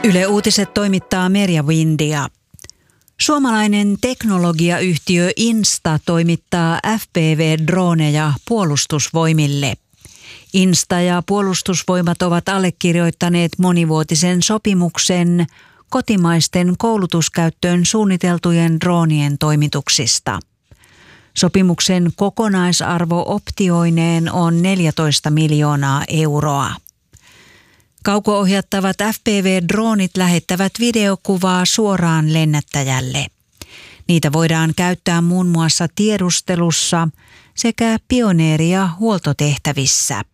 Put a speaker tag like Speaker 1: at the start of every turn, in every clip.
Speaker 1: Yle Uutiset toimittaa Merja Windia. Suomalainen teknologiayhtiö Insta toimittaa FPV-droneja puolustusvoimille. Insta ja puolustusvoimat ovat allekirjoittaneet monivuotisen sopimuksen kotimaisten koulutuskäyttöön suunniteltujen droonien toimituksista. Sopimuksen kokonaisarvo optioineen on 14 miljoonaa euroa. Kauko-ohjattavat FPV-droonit lähettävät videokuvaa suoraan lennättäjälle. Niitä voidaan käyttää muun muassa tiedustelussa sekä pioneeri- ja huoltotehtävissä.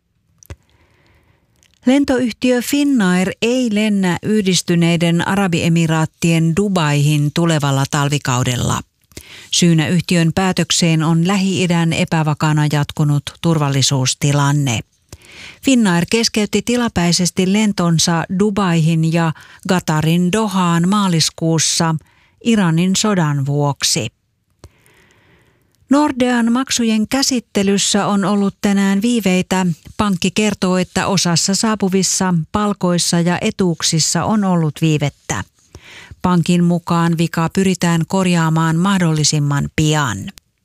Speaker 1: Lentoyhtiö Finnair ei lennä Yhdistyneiden Arabiemiraattien Dubaihin tulevalla talvikaudella. Syynä yhtiön päätökseen on Lähi-idän epävakaana jatkunut turvallisuustilanne. Finnair keskeytti tilapäisesti lentonsa Dubaihin ja Qatarin Dohaan maaliskuussa Iranin sodan vuoksi. Nordean maksujen käsittelyssä on ollut tänään viiveitä. Pankki kertoo, että osassa saapuvissa palkoissa ja etuuksissa on ollut viivettä. Pankin mukaan vika pyritään korjaamaan mahdollisimman pian.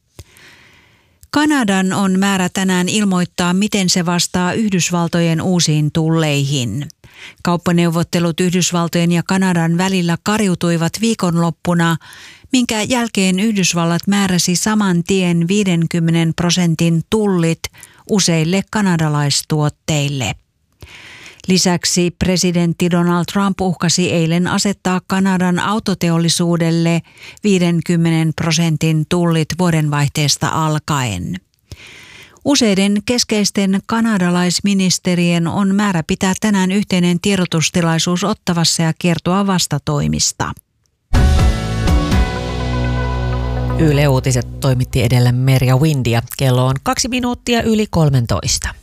Speaker 1: Kanadan on määrä tänään ilmoittaa, miten se vastaa Yhdysvaltojen uusiin tulleihin. Kauppaneuvottelut Yhdysvaltojen ja Kanadan välillä kariutuivat viikonloppuna, minkä jälkeen Yhdysvallat määräsi saman tien 50% tullit useille kanadalaistuotteille. Lisäksi presidentti Donald Trump uhkasi eilen asettaa Kanadan autoteollisuudelle 50% tullit vuodenvaihteesta alkaen. Useiden keskeisten kanadalaisministerien on määrä pitää tänään yhteinen tiedotustilaisuus Ottawassa ja kertoa vastatoimista.
Speaker 2: Yle Uutiset toimitti edellä Merja Windia. Kello on 2 minuuttia yli 13.